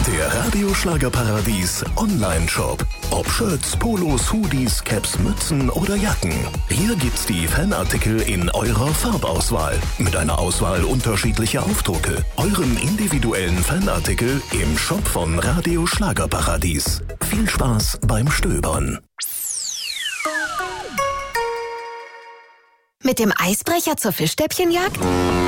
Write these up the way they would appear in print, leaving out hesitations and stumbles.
Der Radio Schlagerparadies Online-Shop. Ob Shirts, Polos, Hoodies, Caps, Mützen oder Jacken. Hier gibt's die Fanartikel in eurer Farbauswahl. Mit einer Auswahl unterschiedlicher Aufdrucke. Euren individuellen Fanartikel im Shop von Radio Schlagerparadies. Viel Spaß beim Stöbern. Mit dem Eisbrecher zur Fischstäbchenjagd?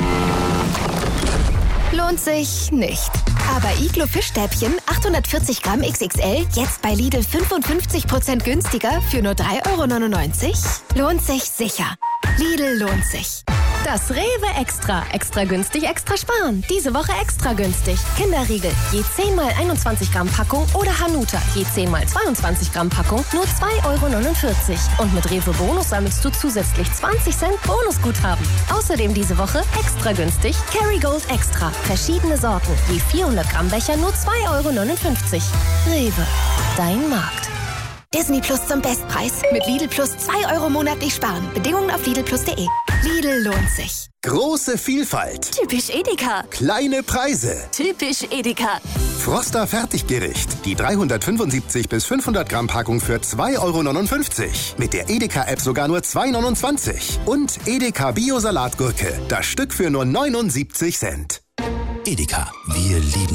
Lohnt sich nicht. Aber Iglo Fischstäbchen 840 Gramm XXL jetzt bei Lidl 55% günstiger für nur 3,99 €? Lohnt sich sicher. Lidl lohnt sich. Das Rewe Extra. Extra günstig, extra sparen. Diese Woche extra günstig. Kinderriegel, je 10 mal 21 Gramm Packung oder Hanuta, je 10 mal 22 Gramm Packung, nur 2,49 €. Und mit Rewe Bonus sammelst du zusätzlich 20 Cent Bonusguthaben. Außerdem diese Woche extra günstig Kerrygold Extra. Verschiedene Sorten, je 400 Gramm Becher, nur 2,59 €. Rewe, dein Markt. Disney Plus zum Bestpreis. Mit Lidl Plus 2 € monatlich sparen. Bedingungen auf lidlplus.de. Lidl lohnt sich. Große Vielfalt. Typisch Edeka. Kleine Preise. Typisch Edeka. Froster Fertiggericht. Die 375 bis 500 Gramm Packung für 2,59 €. Mit der Edeka-App sogar nur 2,29 €. Und Edeka Bio-Salatgurke. Das Stück für nur 79 Cent. Edeka, wir lieben